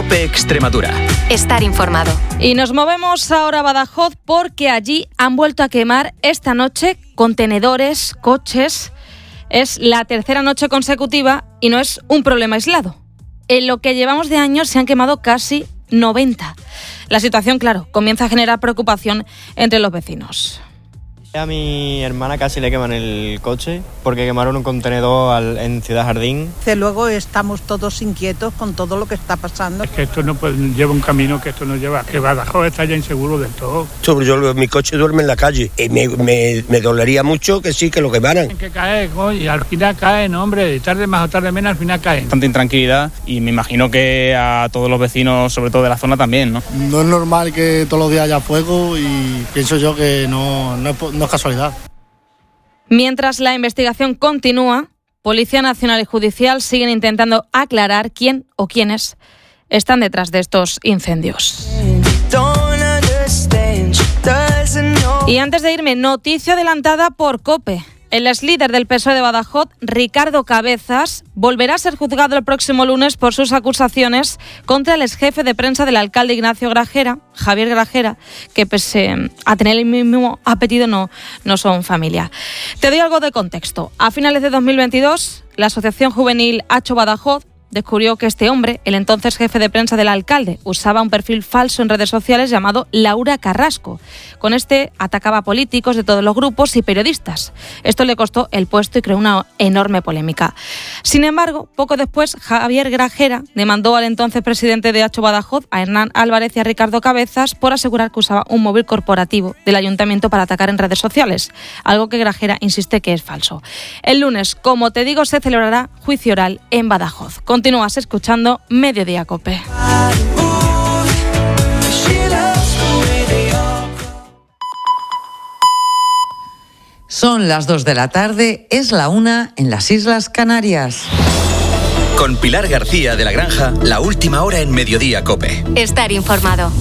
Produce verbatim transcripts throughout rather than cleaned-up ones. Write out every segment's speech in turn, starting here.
COPE Extremadura. Estar informado. Y nos movemos ahora a Badajoz porque allí han vuelto a quemar esta noche contenedores, coches. Es la tercera noche consecutiva y no es un problema aislado. En lo que llevamos de año se han quemado casi noventa. La situación, claro, comienza a generar preocupación entre los vecinos. A mi hermana casi le queman el coche porque quemaron un contenedor al, en Ciudad Jardín. Luego estamos todos inquietos con todo lo que está pasando. Es que esto no puede, lleva un camino que esto no lleva, que Badajoz está ya inseguro del todo. Yo, mi coche duerme en la calle y me, me, me dolería mucho que sí, que lo quemaran. Tienen que caer, y al final caen, hombre, tarde más o tarde menos, al final caen. Bastante intranquilidad y me imagino que a todos los vecinos, sobre todo de la zona también, ¿no? No es normal que todos los días haya fuego y pienso yo que no, no, no es casualidad. Mientras la investigación continúa, Policía Nacional y Judicial siguen intentando aclarar quién o quiénes están detrás de estos incendios. Y antes de irme, noticia adelantada por COPE. El exlíder del P S O E de Badajoz, Ricardo Cabezas, volverá a ser juzgado el próximo lunes por sus acusaciones contra el exjefe de prensa del alcalde Ignacio Grajera, Javier Grajera, que pese a tener el mismo apellido no, no son familia. Te doy algo de contexto. A finales de dos mil veintidós, la Asociación Juvenil Hacho Badajoz descubrió que este hombre, el entonces jefe de prensa del alcalde, usaba un perfil falso en redes sociales llamado Laura Carrasco. Con este atacaba a políticos de todos los grupos y periodistas. Esto le costó el puesto y creó una enorme polémica. Sin embargo, poco después, Javier Grajera demandó al entonces presidente de Hacho Badajoz, a Hernán Álvarez y a Ricardo Cabezas, por asegurar que usaba un móvil corporativo del ayuntamiento para atacar en redes sociales, algo que Grajera insiste que es falso. El lunes, como te digo, se celebrará juicio oral en Badajoz. Continúas escuchando Mediodía COPE. Son las dos de la tarde, es la una en las Islas Canarias. Con Pilar García de la Granja, la última hora en Mediodía COPE. Estar informado.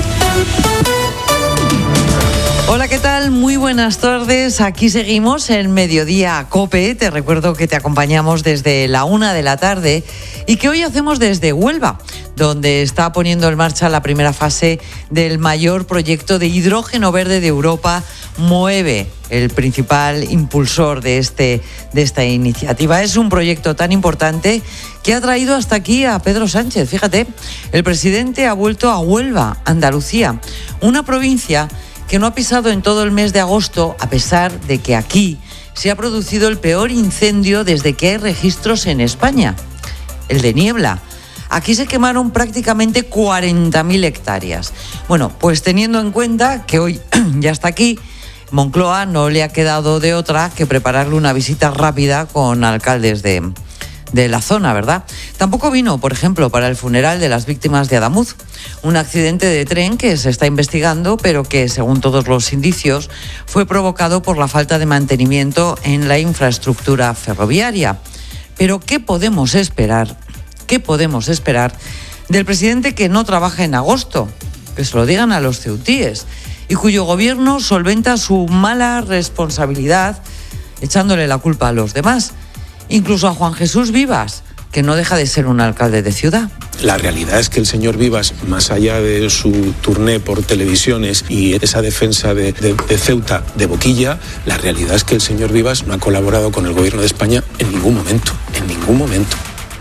Hola, ¿qué tal? Muy buenas tardes. Aquí seguimos en Mediodía COPE. Te recuerdo que te acompañamos desde la una de la tarde y que hoy hacemos desde Huelva, donde está poniendo en marcha la primera fase del mayor proyecto de hidrógeno verde de Europa, MOVE, el principal impulsor de, este, de esta iniciativa. Es un proyecto tan importante que ha traído hasta aquí a Pedro Sánchez. Fíjate, el presidente ha vuelto a Huelva, Andalucía, una provincia que no ha pisado en todo el mes de agosto, a pesar de que aquí se ha producido el peor incendio desde que hay registros en España, el de Niebla. Aquí se quemaron prácticamente cuarenta mil hectáreas. Bueno, pues teniendo en cuenta que hoy ya está aquí, Moncloa no le ha quedado de otra que prepararle una visita rápida con alcaldes de, de la zona, ¿verdad? Tampoco vino, por ejemplo, para el funeral de las víctimas de Adamuz, un accidente de tren que se está investigando, pero que, según todos los indicios, fue provocado por la falta de mantenimiento en la infraestructura ferroviaria. Pero, ¿qué podemos esperar? ¿Qué podemos esperar del presidente que no trabaja en agosto? Que se lo digan a los ceutíes, y cuyo gobierno solventa su mala responsabilidad echándole la culpa a los demás, incluso a Juan Jesús Vivas, que no deja de ser un alcalde de ciudad. La realidad es que el señor Vivas, más allá de su turné por televisiones y esa defensa de, de, de Ceuta de boquilla, la realidad es que el señor Vivas no ha colaborado con el gobierno de España en ningún momento, en ningún momento.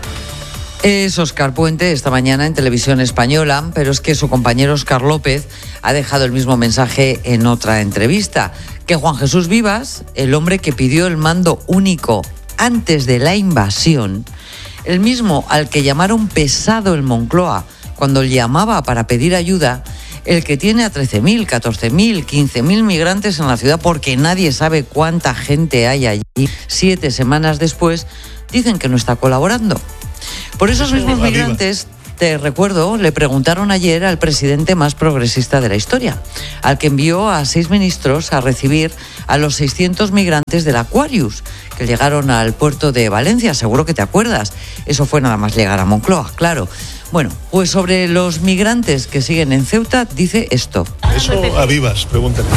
Es Óscar Puente esta mañana en Televisión Española, pero es que su compañero Óscar López ha dejado el mismo mensaje en otra entrevista, que Juan Jesús Vivas, el hombre que pidió el mando único antes de la invasión, el mismo al que llamaron pesado en Moncloa cuando llamaba para pedir ayuda, el que tiene a trece mil, catorce mil, quince mil migrantes en la ciudad porque nadie sabe cuánta gente hay allí, siete semanas después, dicen que no está colaborando. Por esos mismos migrantes, te recuerdo, le preguntaron ayer al presidente más progresista de la historia, al que envió a seis ministros a recibir a los seiscientos migrantes del Aquarius, que llegaron al puerto de Valencia, seguro que te acuerdas. Eso fue nada más llegar a Moncloa, claro. Bueno, pues sobre los migrantes que siguen en Ceuta, dice esto. Eso a Vivas, pregúntale.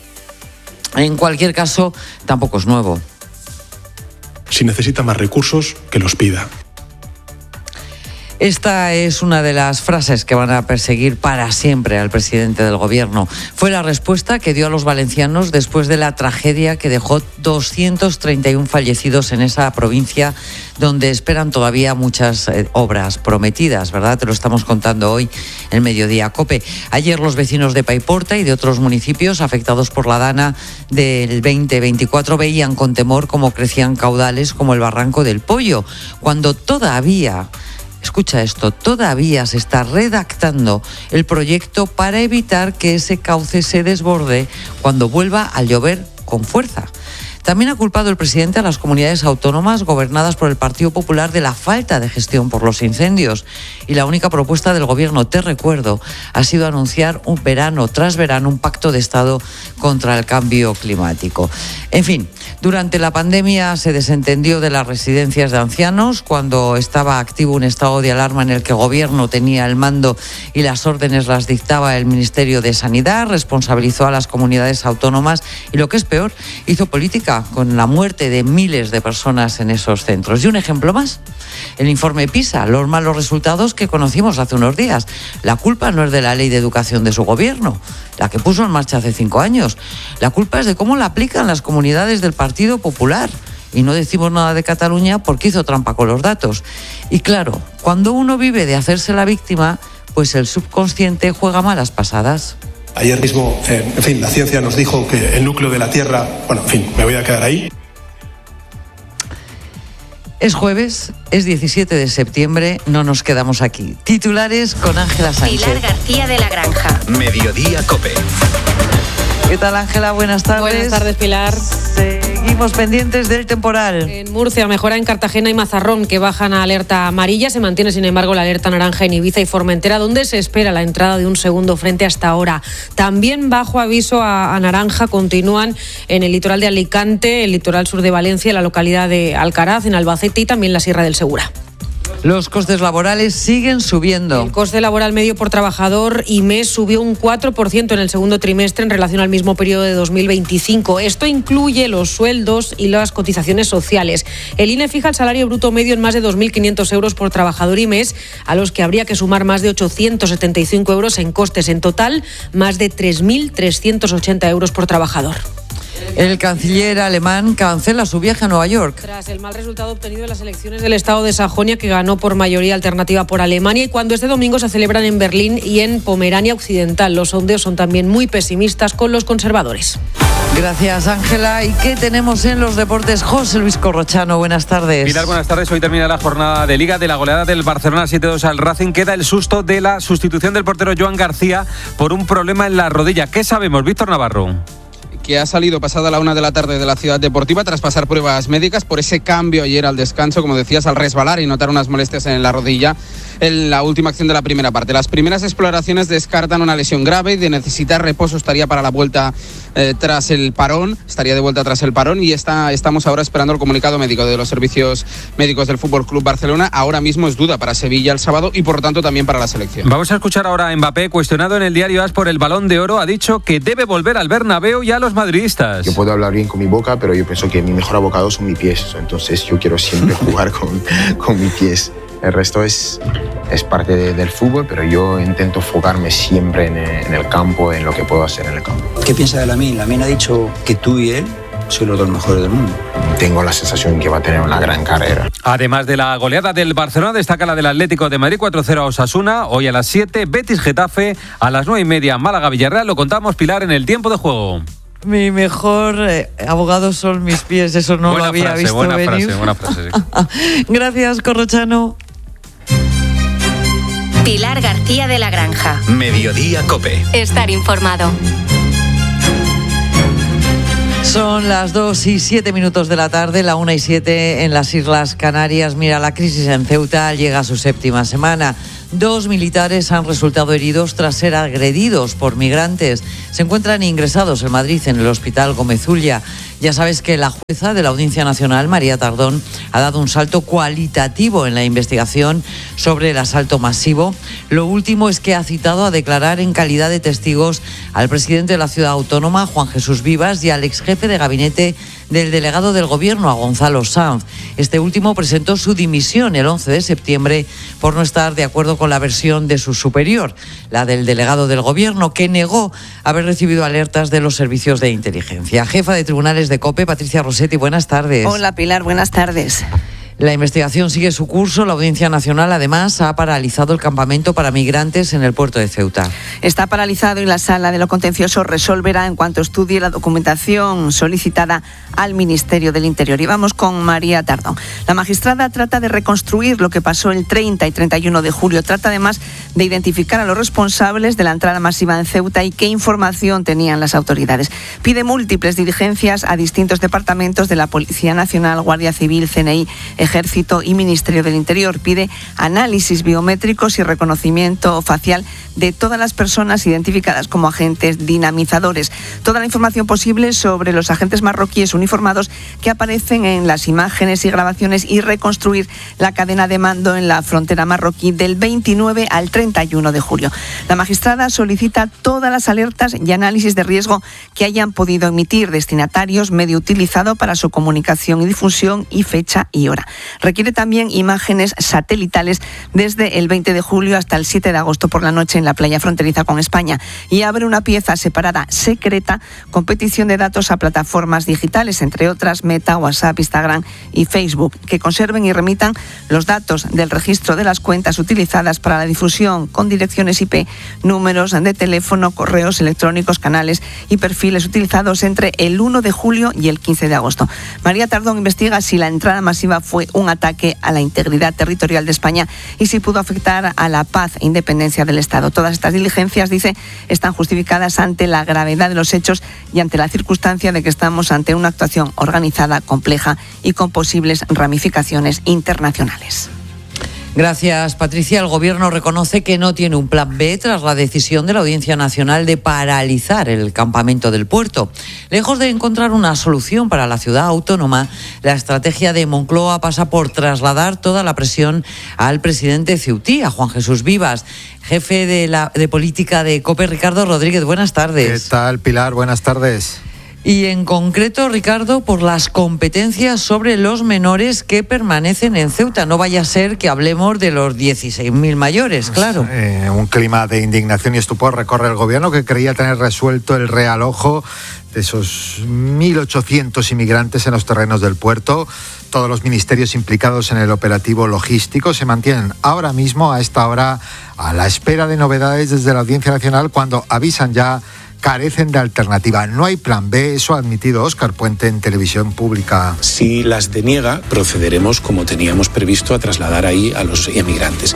En cualquier caso, tampoco es nuevo. Si necesita más recursos, que los pida. Esta es una de las frases que van a perseguir para siempre al presidente del gobierno. Fue la respuesta que dio a los valencianos después de la tragedia que dejó doscientos treinta y uno fallecidos en esa provincia donde esperan todavía muchas eh, obras prometidas, ¿verdad? Te lo estamos contando hoy en Mediodía COPE. Ayer los vecinos de Paiporta y de otros municipios afectados por la dana del veinte veinticuatro veían con temor cómo crecían caudales como el Barranco del Pollo, cuando todavía... Escucha esto, todavía se está redactando el proyecto para evitar que ese cauce se desborde cuando vuelva a llover con fuerza. También ha culpado el presidente a las comunidades autónomas gobernadas por el Partido Popular de la falta de gestión por los incendios. Y la única propuesta del gobierno, te recuerdo, ha sido anunciar un verano tras verano un pacto de Estado contra el cambio climático. En fin, durante la pandemia se desentendió de las residencias de ancianos cuando estaba activo un estado de alarma en el que el gobierno tenía el mando y las órdenes las dictaba el Ministerio de Sanidad, responsabilizó a las comunidades autónomas y, lo que es peor, hizo política con la muerte de miles de personas en esos centros. Y un ejemplo más, el informe PISA, los malos resultados que conocimos hace unos días. La culpa no es de la ley de educación de su gobierno, la que puso en marcha hace cinco años. La culpa es de cómo la aplican las comunidades del Partido Popular. Y no decimos nada de Cataluña porque hizo trampa con los datos. Y claro, cuando uno vive de hacerse la víctima, pues el subconsciente juega malas pasadas. Ayer mismo, eh, en fin, la ciencia nos dijo que el núcleo de la Tierra, bueno, en fin, me voy a quedar ahí. Es jueves, es diecisiete de septiembre, no nos quedamos aquí. Titulares con Ángela Sánchez. Pilar García de la Granja. Mediodía COPE. ¿Qué tal, Ángela? Buenas tardes. Buenas tardes, Pilar. Seguimos pendientes del temporal. En Murcia mejora en Cartagena y Mazarrón, que bajan a alerta amarilla. Se mantiene, sin embargo, la alerta naranja en Ibiza y Formentera, donde se espera la entrada de un segundo frente hasta ahora. También bajo aviso a, a naranja continúan en el litoral de Alicante, el litoral sur de Valencia, la localidad de Alcaraz, en Albacete y también la Sierra del Segura. Los costes laborales siguen subiendo. El coste laboral medio por trabajador y mes subió un cuatro por ciento en el segundo trimestre en relación al mismo periodo de dos mil veinticinco. Esto incluye los sueldos y las cotizaciones sociales. El I N E fija el salario bruto medio en más de dos mil quinientos euros por trabajador y mes, a los que habría que sumar más de ochocientos setenta y cinco euros en costes. En total, más de tres mil trescientos ochenta euros por trabajador. El canciller alemán cancela su viaje a Nueva York. Tras el mal resultado obtenido en las elecciones del estado de Sajonia, que ganó por mayoría alternativa por Alemania, y cuando este domingo se celebran en Berlín y en Pomerania Occidental. Los sondeos son también muy pesimistas con los conservadores. Gracias, Ángela. ¿Y qué tenemos en los deportes? José Luis Corrochano, buenas tardes. Pilar, buenas tardes. Hoy termina la jornada de Liga de la goleada del Barcelona siete dos al Racing. Queda el susto de la sustitución del portero Joan García por un problema en la rodilla. ¿Qué sabemos, Víctor Navarro? Que ha salido pasada la una de la tarde de la Ciudad Deportiva tras pasar pruebas médicas por ese cambio ayer al descanso, como decías, al resbalar y notar unas molestias en la rodilla en la última acción de la primera parte. Las primeras exploraciones descartan una lesión grave y de necesitar reposo estaría para la vuelta eh, tras el parón, estaría de vuelta tras el parón y está, estamos ahora esperando el comunicado médico de los servicios médicos del Fútbol Club Barcelona. Ahora mismo es duda para Sevilla el sábado y por lo tanto también para la selección. Vamos a escuchar ahora a Mbappé, cuestionado en el diario AS por el Balón de Oro, ha dicho que debe volver al Bernabéu y a los madridistas. Yo puedo hablar bien con mi boca, pero yo pienso que mi mejor abogado son mis pies, entonces yo quiero siempre jugar con, con mis pies. El resto es, es parte de, del fútbol, pero yo intento enfocarme siempre en el, en el campo, en lo que puedo hacer en el campo. ¿Qué piensa de Lamine? Lamine ha dicho que tú y él sois los dos mejores del mundo. Tengo la sensación que va a tener una gran carrera. Además de la goleada del Barcelona, destaca la del Atlético de Madrid cuatro cero a Osasuna. Hoy a las siete, Betis Getafe, a las nueve y media, Málaga Villarreal. Lo contamos, Pilar, en el tiempo de juego. Mi mejor eh, abogado son mis pies, eso no buena lo había frase, visto buena venir. Frase, buena frase, sí. Gracias, Corrochano. Pilar García de la Granja. Mediodía COPE. Estar informado. Son las dos y siete minutos de la tarde, la una y siete en las Islas Canarias. Mira, la crisis en Ceuta llega a su séptima semana. Dos militares han resultado heridos tras ser agredidos por migrantes. Se encuentran ingresados en Madrid en el Hospital Gómez Ulla. Ya sabes que la jueza de la Audiencia Nacional, María Tardón, ha dado un salto cualitativo en la investigación sobre el asalto masivo. Lo último es que ha citado a declarar en calidad de testigos al presidente de la ciudad autónoma, Juan Jesús Vivas, y al exjefe de gabinete del delegado del Gobierno, a Gonzalo Sanz. Este último presentó su dimisión el once de septiembre por no estar de acuerdo con la versión de su superior, la del delegado del Gobierno, que negó haber recibido alertas de los servicios de inteligencia. Jefa de Tribunales de COPE, Patricia Rossetti, buenas tardes. Hola Pilar, buenas tardes. La investigación sigue su curso. La Audiencia Nacional, además, ha paralizado el campamento para migrantes en el puerto de Ceuta. Está paralizado y la Sala de lo Contencioso resolverá en cuanto estudie la documentación solicitada al Ministerio del Interior. Y vamos con María Tardón. La magistrada trata de reconstruir lo que pasó el treinta y treinta y uno de julio. Trata además de identificar a los responsables de la entrada masiva en Ceuta y qué información tenían las autoridades. Pide múltiples diligencias a distintos departamentos de la Policía Nacional, Guardia Civil, C N I, Ejército y Ministerio del Interior. Pide análisis biométricos y reconocimiento facial de todas las personas identificadas como agentes dinamizadores. Toda la información posible sobre los agentes marroquíes uniformados que aparecen en las imágenes y grabaciones y reconstruir la cadena de mando en la frontera marroquí del veintinueve al treinta y uno de julio. La magistrada solicita todas las alertas y análisis de riesgo que hayan podido emitir destinatarios, medio utilizado para su comunicación y difusión y fecha y hora. Requiere también imágenes satelitales desde el veinte de julio hasta el siete de agosto por la noche en la playa fronteriza con España y abre una pieza separada secreta con petición de datos a plataformas digitales, entre otras Meta, WhatsApp, Instagram y Facebook, que conserven y remitan los datos del registro de las cuentas utilizadas para la difusión con direcciones I P, números de teléfono, correos electrónicos, canales y perfiles utilizados entre el uno de julio y el quince de agosto. María Tardón investiga si la entrada masiva fue un ataque a la integridad territorial de España y si pudo afectar a la paz e independencia del Estado. Todas estas diligencias, dice, están justificadas ante la gravedad de los hechos y ante la circunstancia de que estamos ante una actuación organizada, compleja y con posibles ramificaciones internacionales. Gracias, Patricia. El Gobierno reconoce que no tiene un plan B tras la decisión de la Audiencia Nacional de paralizar el campamento del puerto. Lejos de encontrar una solución para la ciudad autónoma, la estrategia de Moncloa pasa por trasladar toda la presión al presidente ceutí, a Juan Jesús Vivas. Jefe de, la, de política de COPE, Ricardo Rodríguez, buenas tardes. ¿Qué tal, Pilar? Buenas tardes. Y en concreto, Ricardo, por las competencias sobre los menores que permanecen en Ceuta. No vaya a ser que hablemos de los dieciséis mil mayores, claro. Eh, un clima de indignación y estupor recorre el Gobierno, que creía tener resuelto el realojo de esos mil ochocientos inmigrantes en los terrenos del puerto. Todos los ministerios implicados en el operativo logístico se mantienen ahora mismo, a esta hora, a la espera de novedades desde la Audiencia Nacional, cuando avisan ya carecen de alternativa. No hay plan B, eso ha admitido Óscar Puente en televisión pública. Si las deniega, procederemos como teníamos previsto a trasladar ahí a los emigrantes.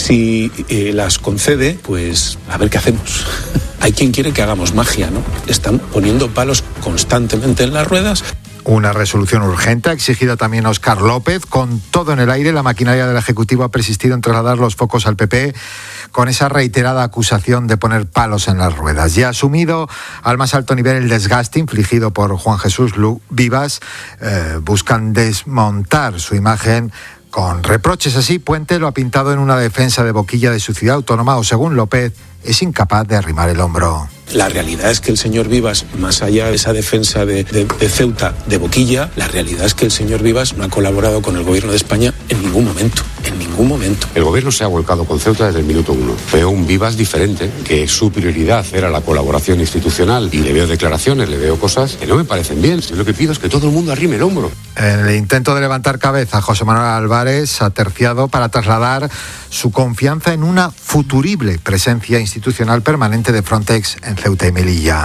Si eh, las concede, pues a ver qué hacemos. Hay quien quiere que hagamos magia, ¿no? Están poniendo palos constantemente en las ruedas. Una resolución urgente ha exigido también Óscar López. Con todo en el aire, la maquinaria del Ejecutivo ha persistido en trasladar los focos al P P con esa reiterada acusación de poner palos en las ruedas. Ya ha asumido al más alto nivel el desgaste infligido por Juan Jesús Vivas. Eh, buscan desmontar su imagen con reproches. Así, Puente lo ha pintado en una defensa de boquilla de su ciudad autónoma, o según López, es incapaz de arrimar el hombro. La realidad es que el señor Vivas, más allá de esa defensa de, de, de Ceuta de boquilla, la realidad es que el señor Vivas no ha colaborado con el Gobierno de España en ningún momento, en ningún momento. El Gobierno se ha volcado con Ceuta desde el minuto uno. Veo un Vivas diferente, que su prioridad era la colaboración institucional, y le veo declaraciones, le veo cosas que no me parecen bien. Yo lo que pido es que todo el mundo arrime el hombro. En el intento de levantar cabeza, José Manuel Álvarez ha terciado para trasladar su confianza en una futurible presencia institucional permanente de Frontex en Ceuta y Melilla.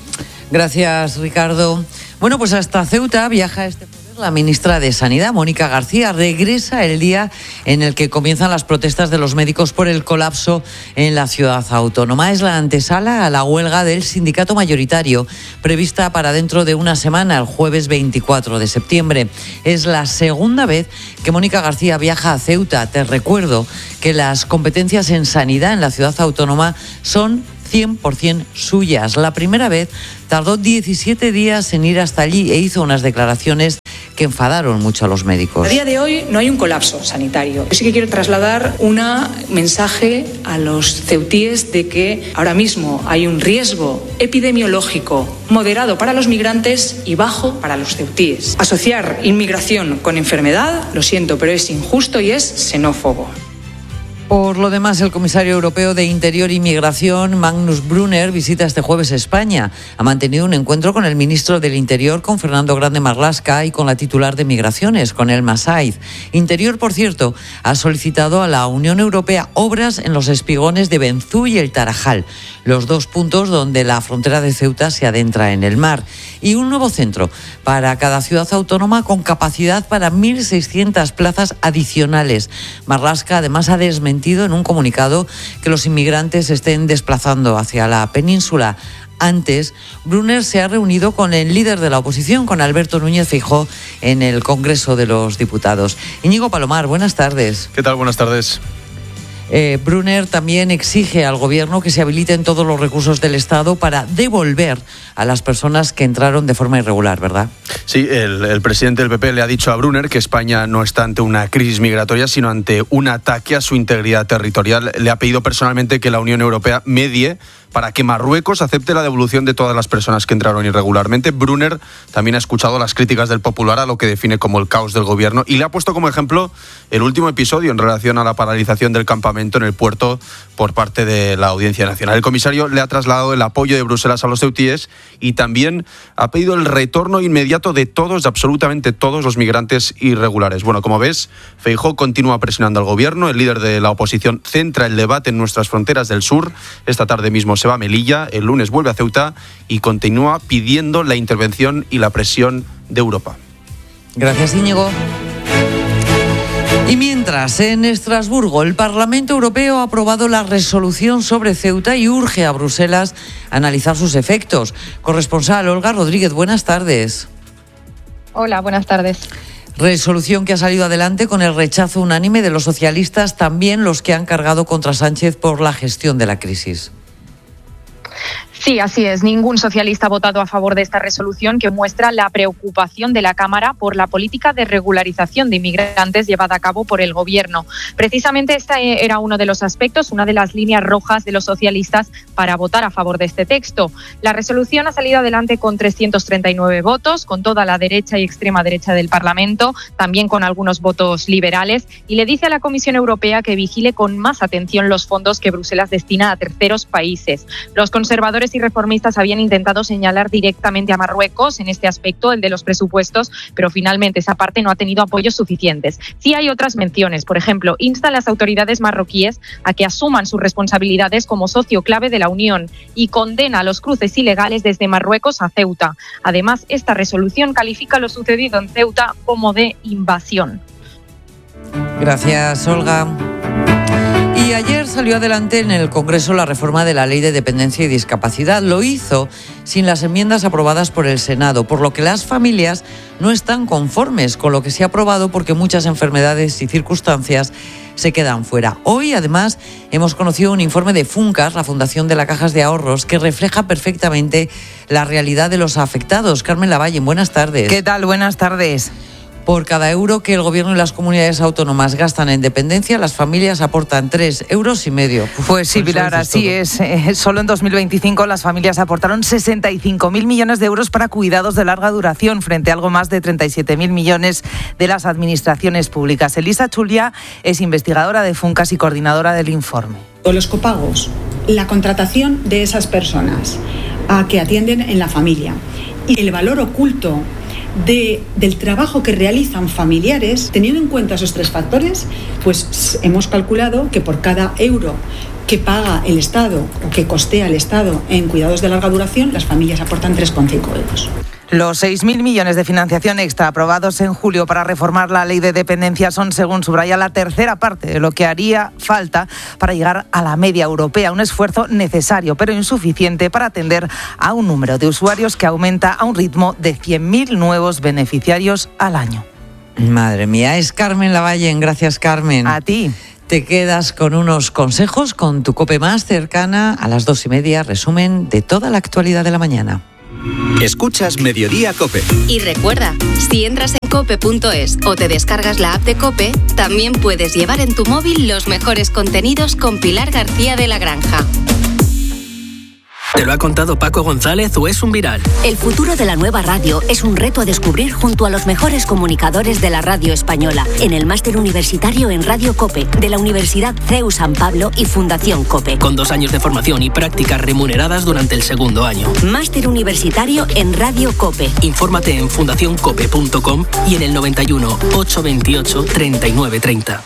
Gracias, Ricardo. Bueno, pues hasta Ceuta viaja este jueves la ministra de Sanidad, Mónica García. Regresa el día en el que comienzan las protestas de los médicos por el colapso en la ciudad autónoma. Es la antesala a la huelga del sindicato mayoritario, prevista para dentro de una semana, el jueves veinticuatro de septiembre. Es la segunda vez que Mónica García viaja a Ceuta. Te recuerdo que las competencias en sanidad en la ciudad autónoma son cien por ciento suyas. La primera vez tardó diecisiete días en ir hasta allí e hizo unas declaraciones que enfadaron mucho a los médicos. A día de hoy no hay un colapso sanitario. Yo sí que quiero trasladar un mensaje a los ceutíes de que ahora mismo hay un riesgo epidemiológico moderado para los migrantes y bajo para los ceutíes. Asociar inmigración con enfermedad, lo siento, pero es injusto y es xenófobo. Por lo demás, el comisario europeo de Interior y Migración, Magnus Brunner, visita este jueves España. Ha mantenido un encuentro con el ministro del Interior, con Fernando Grande Marlaska, y con la titular de Migraciones, con Elma Saiz. Interior, por cierto, ha solicitado a la Unión Europea obras en los espigones de Benzú y el Tarajal, los dos puntos donde la frontera de Ceuta se adentra en el mar, y un nuevo centro para cada ciudad autónoma con capacidad para mil seiscientas plazas adicionales. Marlaska además ha desmentido en un comunicado que los inmigrantes se estén desplazando hacia la península. Antes, Brunner se ha reunido con el líder de la oposición, con Alberto Núñez Feijóo, en el Congreso de los Diputados. Íñigo Palomar, buenas tardes. ¿Qué tal? Buenas tardes. Eh, Brunner también exige al Gobierno que se habiliten todos los recursos del Estado para devolver a las personas que entraron de forma irregular, ¿verdad? Sí, el, el presidente del P P le ha dicho a Brunner que España no está ante una crisis migratoria, sino ante un ataque a su integridad territorial. Le ha pedido personalmente que la Unión Europea medie para que Marruecos acepte la devolución de todas las personas que entraron irregularmente. Brunner también ha escuchado las críticas del Popular a lo que define como el caos del gobierno y le ha puesto como ejemplo el último episodio en relación a la paralización del campamento en el puerto por parte de la Audiencia Nacional. El comisario le ha trasladado el apoyo de Bruselas a los ceutíes y también ha pedido el retorno inmediato de todos, de absolutamente todos los migrantes irregulares. Bueno, como ves, Feijóo continúa presionando al gobierno. El líder de la oposición centra el debate en nuestras fronteras del sur. Esta tarde mismo se va a Melilla, el lunes vuelve a Ceuta y continúa pidiendo la intervención y la presión de Europa. Gracias, Íñigo. Y mientras, en Estrasburgo, el Parlamento Europeo ha aprobado la resolución sobre Ceuta y urge a Bruselas a analizar sus efectos. Corresponsal Olga Rodríguez, buenas tardes. Hola, buenas tardes. Resolución que ha salido adelante con el rechazo unánime de los socialistas, también los que han cargado contra Sánchez por la gestión de la crisis. Sí, así es. Ningún socialista ha votado a favor de esta resolución que muestra la preocupación de la Cámara por la política de regularización de inmigrantes llevada a cabo por el Gobierno. Precisamente este era uno de los aspectos, una de las líneas rojas de los socialistas para votar a favor de este texto. La resolución ha salido adelante con trescientos treinta y nueve votos, con toda la derecha y extrema derecha del Parlamento, también con algunos votos liberales, y le dice a la Comisión Europea que vigile con más atención los fondos que Bruselas destina a terceros países. Los conservadores y reformistas habían intentado señalar directamente a Marruecos en este aspecto, el de los presupuestos, pero finalmente esa parte no ha tenido apoyos suficientes. Sí hay otras menciones, por ejemplo, insta a las autoridades marroquíes a que asuman sus responsabilidades como socio clave de la Unión y condena los cruces ilegales desde Marruecos a Ceuta. Además, esta resolución califica lo sucedido en Ceuta como de invasión. Gracias, Olga. Y ayer salió adelante en el Congreso la reforma de la Ley de Dependencia y Discapacidad. Lo hizo sin las enmiendas aprobadas por el Senado, por lo que las familias no están conformes con lo que se ha aprobado porque muchas enfermedades y circunstancias se quedan fuera. Hoy, además, hemos conocido un informe de Funcas, la Fundación de las Cajas de Ahorros, que refleja perfectamente la realidad de los afectados. Carmen Lavalle, buenas tardes. ¿Qué tal? Buenas tardes. Por cada euro que el Gobierno y las comunidades autónomas gastan en dependencia, las familias aportan tres euros y medio. Uf, pues sí, Pilar, así es. Eh, solo en dos mil veinticinco las familias aportaron sesenta y cinco mil millones de euros para cuidados de larga duración, frente a algo más de treinta y siete mil millones de las administraciones públicas. Elisa Chulia es investigadora de Funcas y coordinadora del informe. Los copagos, la contratación de esas personas a que atienden en la familia y el valor oculto De, del trabajo que realizan familiares, teniendo en cuenta esos tres factores, pues hemos calculado que por cada euro que paga el Estado o que costea el Estado en cuidados de larga duración, las familias aportan tres coma cinco euros. Los seis mil millones de financiación extra aprobados en julio para reformar la ley de dependencia son, según subraya, la tercera parte de lo que haría falta para llegar a la media europea. Un esfuerzo necesario, pero insuficiente para atender a un número de usuarios que aumenta a un ritmo de cien mil nuevos beneficiarios al año. Madre mía, es Carmen Lavalle. Gracias, Carmen. A ti. Te quedas con unos consejos con tu COPE más cercana a las dos y media. Resumen de toda la actualidad de la mañana. Escuchas Mediodía COPE. Y recuerda, si entras en cope punto es o te descargas la app de COPE, también puedes llevar en tu móvil los mejores contenidos con Pilar García de la Granja. ¿Te lo ha contado Paco González o es un viral? El futuro de la nueva radio es un reto a descubrir junto a los mejores comunicadores de la radio española en el máster universitario en Radio COPE de la Universidad C E U San Pablo y Fundación COPE. Con dos años de formación y prácticas remuneradas durante el segundo año. Máster universitario en Radio COPE. Infórmate en fundación cope punto com y en el noventa y uno, ochocientos veintiocho, treinta y nueve treinta.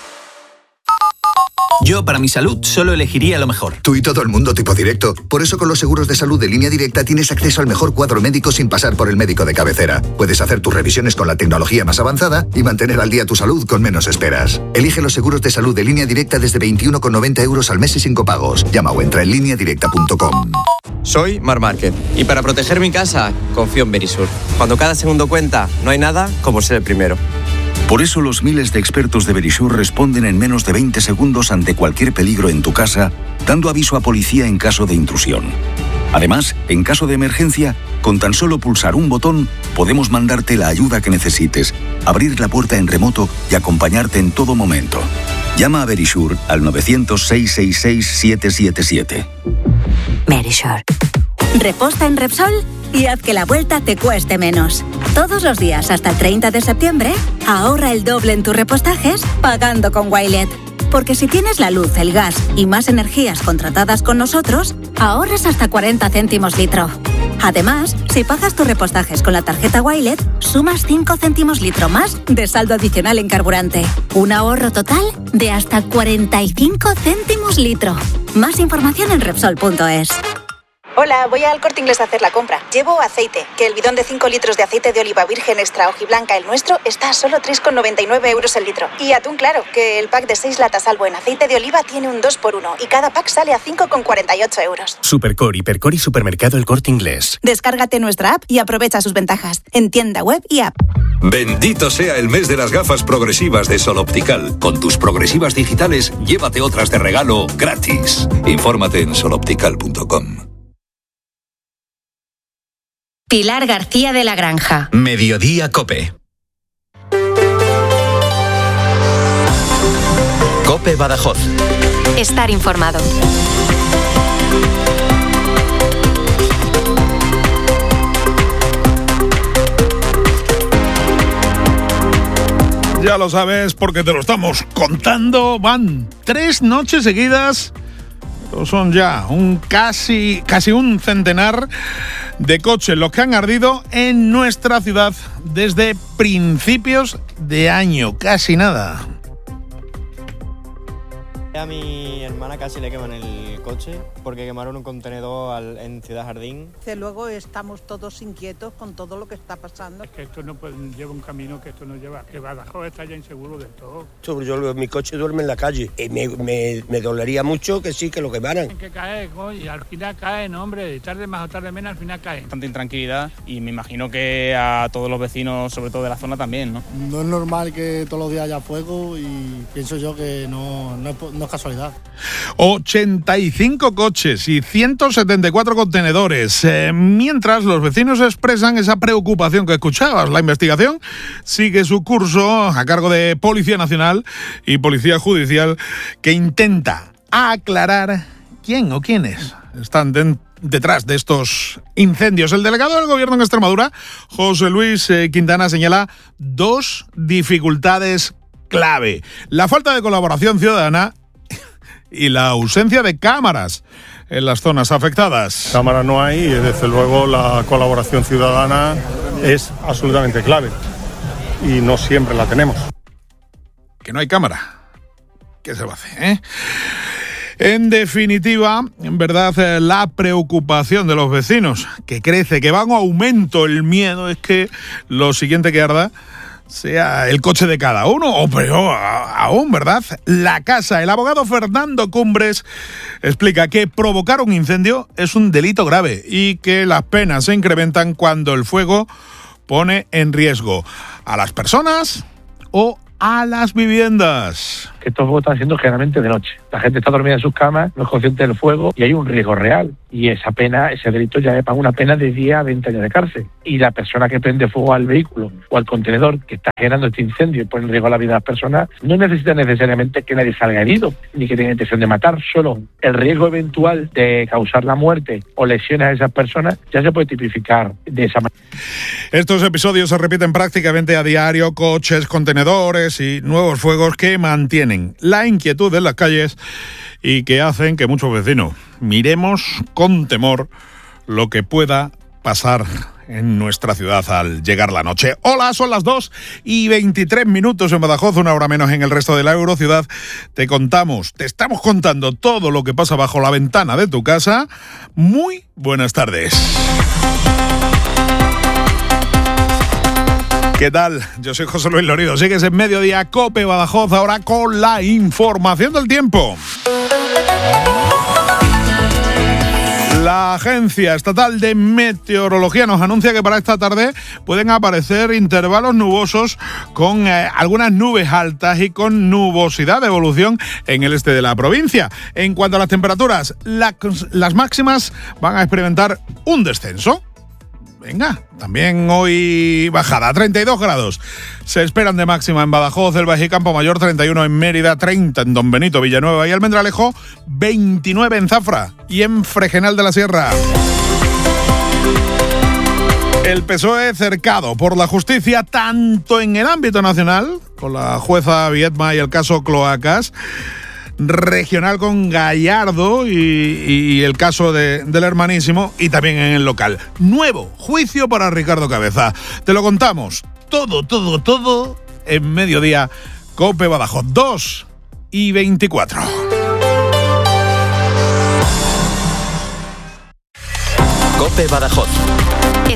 Yo, para mi salud, solo elegiría lo mejor. Tú y todo el mundo tipo directo. Por eso con los seguros de salud de Línea Directa tienes acceso al mejor cuadro médico sin pasar por el médico de cabecera. Puedes hacer tus revisiones con la tecnología más avanzada y mantener al día tu salud con menos esperas. Elige los seguros de salud de Línea Directa desde veintiuno con noventa euros al mes y sin copagos. Llama o entra en línea directa punto com. Soy Mar Márquez y para proteger mi casa confío en Verisur. Cuando cada segundo cuenta, no hay nada como ser el primero. Por eso los miles de expertos de Verisur responden en menos de veinte segundos ante cualquier peligro en tu casa, dando aviso a policía en caso de intrusión. Además, en caso de emergencia, con tan solo pulsar un botón, podemos mandarte la ayuda que necesites, abrir la puerta en remoto y acompañarte en todo momento. Llama a Verisur al nueve cero cero, seis seis seis, siete siete siete. Verisur. Reposta en Repsol y haz que la vuelta te cueste menos. Todos los días hasta el treinta de septiembre, ahorra el doble en tus repostajes pagando con Wilet. Porque si tienes la luz, el gas y más energías contratadas con nosotros, ahorras hasta cuarenta céntimos litro. Además, si pagas tus repostajes con la tarjeta Wilet, sumas cinco céntimos litro más de saldo adicional en carburante. Un ahorro total de hasta cuarenta y cinco céntimos litro. Más información en Repsol punto es. Hola, voy al Corte Inglés a hacer la compra. Llevo aceite, que el bidón de cinco litros de aceite de oliva virgen extra hojiblanca, el nuestro, está a solo tres con noventa y nueve euros el litro. Y atún claro, que el pack de seis latas Albo en aceite de oliva tiene un dos por uno y cada pack sale a cinco con cuarenta y ocho euros. Supercor, Hipercor y Supermercado El Corte Inglés. Descárgate nuestra app y aprovecha sus ventajas en tienda web y app. Bendito sea el mes de las gafas progresivas de Sol Optical. Con tus progresivas digitales, llévate otras de regalo gratis. Infórmate en sol optical punto com. Pilar García de la Granja. Mediodía COPE. COPE Badajoz. Estar informado. Ya lo sabes porque te lo estamos contando. Van tres noches seguidas. Pero son ya un casi, casi un centenar de coches los que han ardido en nuestra ciudad desde principios de año. Casi nada. A mi hermana casi le queman el coche porque quemaron un contenedor al, en Ciudad Jardín. Luego estamos todos inquietos con todo lo que está pasando. Es que esto no puede, lleva un camino que esto no lleva, que Badajoz está ya inseguro del todo. Yo, mi coche duerme en la calle y me, me, me dolería mucho que sí, que lo quemaran. Tienen que caer, y al final caen, hombre, tarde más o tarde menos, al final caen. Bastante intranquilidad y me imagino que a todos los vecinos, sobre todo de la zona también, ¿no? No es normal que todos los días haya fuego y pienso yo que no, no, es, no es casualidad. ochenta y cinco coches y ciento setenta y cuatro contenedores. Eh, mientras los vecinos expresan esa preocupación que escuchabas. La investigación sigue su curso a cargo de Policía Nacional y Policía Judicial, que intenta aclarar quién o quiénes están dentro detrás de estos incendios. El delegado del Gobierno en Extremadura, José Luis eh, Quintana, señala dos dificultades clave: la falta de colaboración ciudadana y la ausencia de cámaras en las zonas afectadas. Cámaras no hay y desde luego la colaboración ciudadana es absolutamente clave y no siempre la tenemos. Que no hay cámara. ¿Qué se va a hacer, eh? En definitiva, en verdad, la preocupación de los vecinos, que crece, que va en aumento el miedo, es que lo siguiente que arda sea el coche de cada uno, o peor aún, ¿verdad? La casa. El abogado Fernando Cumbres explica que provocar un incendio es un delito grave y que las penas se incrementan cuando el fuego pone en riesgo a las personas o a las viviendas. que estos fuegos están siendo generalmente de noche. La gente está dormida en sus camas, no es consciente del fuego y hay un riesgo real. Y esa pena, ese delito ya paga una pena de diez a veinte años de cárcel. Y la persona que prende fuego al vehículo o al contenedor que está generando este incendio y pone en riesgo la vida de las personas, no necesita necesariamente que nadie salga herido, ni que tenga intención de matar. Solo el riesgo eventual de causar la muerte o lesiones a esas personas ya se puede tipificar de esa manera. Estos episodios se repiten prácticamente a diario, coches, contenedores y nuevos fuegos que mantienen la inquietud en las calles y que hacen que muchos vecinos miremos con temor lo que pueda pasar en nuestra ciudad al llegar la noche. Hola, son las dos y veintitrés minutos en Badajoz, una hora menos en el resto de la Eurociudad. Te contamos, te estamos contando todo lo que pasa bajo la ventana de tu casa. Muy buenas tardes. ¿Qué tal? Yo soy José Luis Lorido. Sigues en Mediodía COPE Badajoz, ahora con la información del tiempo. La Agencia Estatal de Meteorología nos anuncia que para esta tarde pueden aparecer intervalos nubosos con eh, algunas nubes altas y con nubosidad de evolución en el este de la provincia. En cuanto a las temperaturas, la, las máximas van a experimentar un descenso. Venga, también hoy bajada, treinta y dos grados. Se esperan de máxima en Badajoz, El Baix y Campo Mayor, treinta y uno en Mérida, treinta en Don Benito, Villanueva y Almendralejo, veintinueve en Zafra y en Fregenal de la Sierra. El P S O E cercado por la justicia tanto en el ámbito nacional, con la jueza Viedma y el caso Cloacas, regional con Gallardo y, y el caso de, del hermanísimo, y también en el local. Nuevo juicio para Ricardo Cabeza. Te lo contamos todo, todo, todo en Mediodía COPE Badajoz, dos y veinticuatro. COPE Badajoz.